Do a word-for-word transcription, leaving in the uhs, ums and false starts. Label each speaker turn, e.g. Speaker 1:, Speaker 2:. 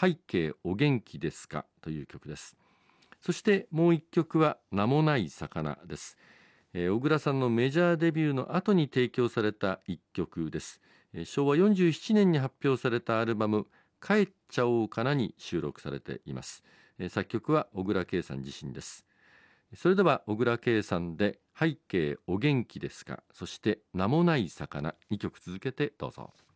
Speaker 1: 背景お元気ですかという曲です。そしてもう一曲は名もない魚です。えー小倉さんのメジャーデビューの後に提供された一曲です。えー昭和よんじゅうななねんに発表されたアルバム帰っちゃおうかなに収録されています。えー作曲は小倉圭さん自身です。それでは小倉圭さんで背景お元気ですか、そして名もない魚、にきょく続けてどうぞ。